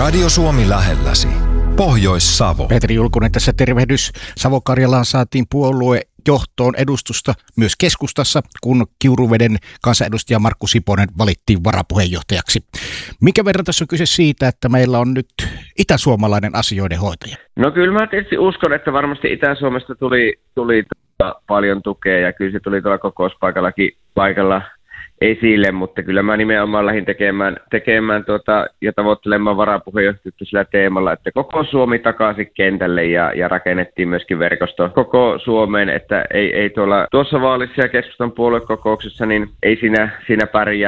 Radio Suomi lähelläsi. Pohjois-Savo. Petri Julkunen tässä tervehdys. Savo-Karjalaan saatiin puoluejohtoon edustusta myös keskustassa, kun Kiuruveden kansanedustaja Markku Siponen valittiin varapuheenjohtajaksi. Minkä verran tässä on kyse siitä, että meillä on nyt itäsuomalainen asioiden hoitaja? No kyllä mä tietysti uskon, että varmasti Itä-Suomesta tuli paljon tukea ja kyllä se tuli tuolla kokouspaikalla esille, mutta kyllä mä nimenomaan lähdin tekemään ja tavoittelemaan varapuheenjohtajuutta sillä teemalla, että koko Suomi takaisin kentälle ja rakennettiin myöskin verkosto koko Suomeen, että ei tuossa vaalissa ja keskustan puoluekokouksessa, niin ei siinä pärjää